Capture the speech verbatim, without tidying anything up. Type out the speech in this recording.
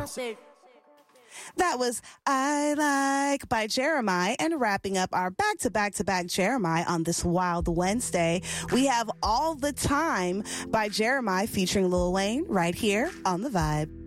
That was I Like by Jeremiah. And wrapping up our back-to-back-to-back Jeremiah on this wild Wednesday, we have All the Time by Jeremiah featuring Lil Wayne right here on The Vibe.